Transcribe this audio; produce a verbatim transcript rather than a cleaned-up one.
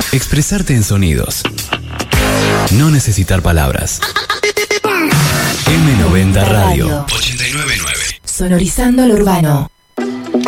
Expresarte en sonidos. No necesitar palabras. eme noventa Radio. ochenta y nueve punto nueve. Sonorizando lo urbano.